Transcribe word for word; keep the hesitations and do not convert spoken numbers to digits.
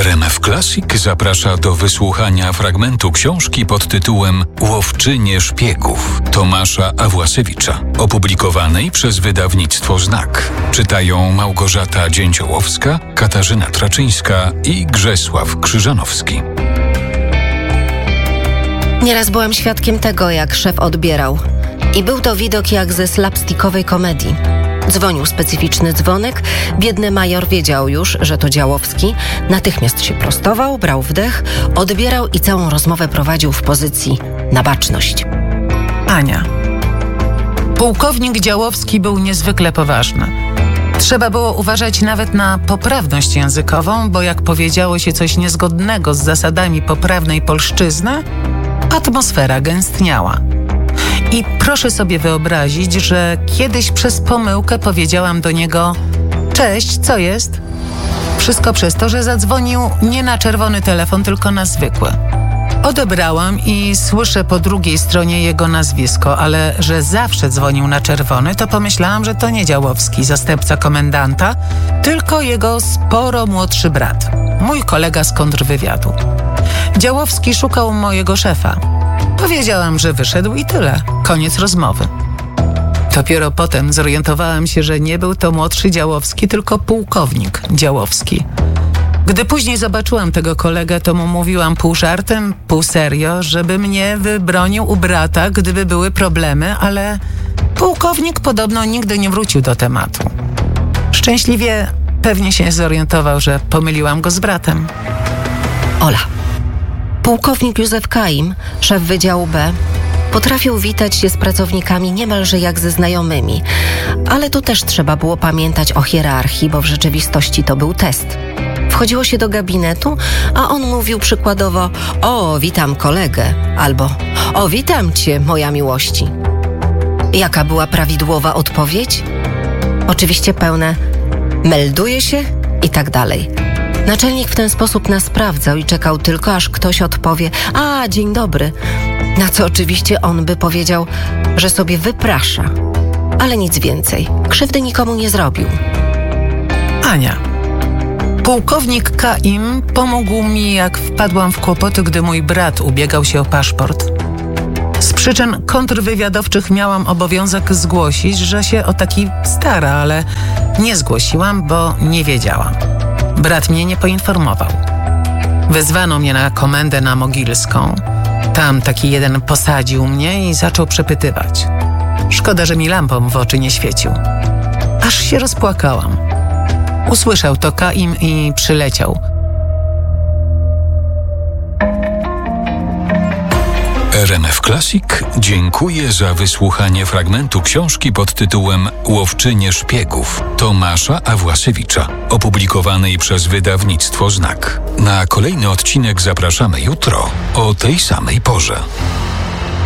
R M F Classic zaprasza do wysłuchania fragmentu książki pod tytułem Łowczynie szpiegów Tomasza Awłasiewicza, opublikowanej przez wydawnictwo Znak. Czytają Małgorzata Dzięciołowska, Katarzyna Traczyńska i Grzesław Krzyżanowski. Nieraz byłam świadkiem tego, jak szef odbierał. I był to widok jak ze slapstickowej komedii. Dzwonił specyficzny dzwonek, biedny major wiedział już, że to Działowski, natychmiast się prostował, brał wdech, odbierał i całą rozmowę prowadził w pozycji na baczność. Ania. Pułkownik Działowski był niezwykle poważny. Trzeba było uważać nawet na poprawność językową, bo jak powiedziało się coś niezgodnego z zasadami poprawnej polszczyzny, atmosfera gęstniała. I proszę sobie wyobrazić, że kiedyś przez pomyłkę powiedziałam do niego: cześć, co jest? Wszystko przez to, że zadzwonił nie na czerwony telefon, tylko na zwykły. Odebrałam i słyszę po drugiej stronie jego nazwisko, ale że zawsze dzwonił na czerwony, to pomyślałam, że to nie Działowski, zastępca komendanta, tylko jego sporo młodszy brat, mój kolega z kontrwywiadu. Działowski szukał mojego szefa. Powiedziałam, że wyszedł i tyle. Koniec rozmowy. Dopiero potem zorientowałam się, że nie był to młodszy Działowski, tylko pułkownik Działowski. Gdy później zobaczyłam tego kolegę, to mu mówiłam pół żartem, pół serio, żeby mnie wybronił u brata, gdyby były problemy, ale pułkownik podobno nigdy nie wrócił do tematu. Szczęśliwie pewnie się zorientował, że pomyliłam go z bratem. Ola. Pułkownik Józef Kaim, szef Wydziału B, potrafił witać się z pracownikami niemalże jak ze znajomymi, ale tu też trzeba było pamiętać o hierarchii, bo w rzeczywistości to był test. Wchodziło się do gabinetu, a on mówił przykładowo: o, witam kolegę, albo o, witam cię, moja miłości. Jaka była prawidłowa odpowiedź? Oczywiście pełne melduje się i tak dalej. Naczelnik w ten sposób nas sprawdzał i czekał tylko, aż ktoś odpowie: a, dzień dobry. Na co oczywiście on by powiedział, że sobie wyprasza. Ale nic więcej. Krzywdy nikomu nie zrobił. Ania. Pułkownik Kaim pomógł mi, jak wpadłam w kłopoty, gdy mój brat ubiegał się o paszport. Z przyczyn kontrwywiadowczych miałam obowiązek zgłosić, że się o taki stara, ale nie zgłosiłam, bo nie wiedziałam. Brat mnie nie poinformował. Wezwano mnie na komendę na Mogilską. Tam taki jeden posadził mnie i zaczął przepytywać. Szkoda, że mi lampą w oczy nie świecił. Aż się rozpłakałam. Usłyszał to Kaim i przyleciał. R M F Classic dziękuję za wysłuchanie fragmentu książki pod tytułem Łowczynie szpiegów Tomasza Awłasiewicza, opublikowanej przez wydawnictwo Znak. Na kolejny odcinek zapraszamy jutro o tej samej porze.